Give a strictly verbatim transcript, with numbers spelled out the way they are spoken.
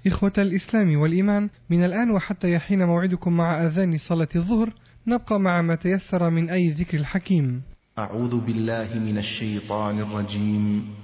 إخوة الإسلام والإيمان، من الآن وحتى يحين موعدكم مع أذان صلاة الظهر نبقى مع ما تيسر من أي ذكر الحكيم. أعوذ بالله من الشيطان الرجيم.